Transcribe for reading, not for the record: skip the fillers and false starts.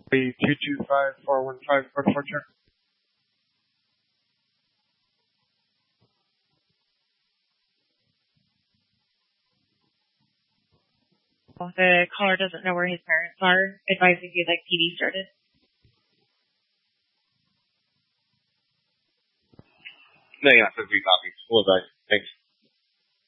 225-415 code for check. The caller doesn't know where his parents are, advising you that PD started. No, yeah, 3 copies. Full advice. Thanks.